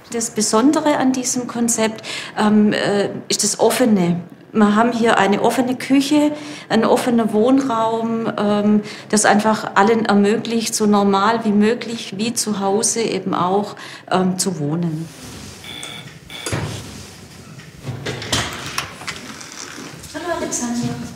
Das Besondere an diesem Konzept ist das Offene. Wir haben hier eine offene Küche, einen offenen Wohnraum, das einfach allen ermöglicht, so normal wie möglich, wie zu Hause eben auch zu wohnen. Hallo Alexander.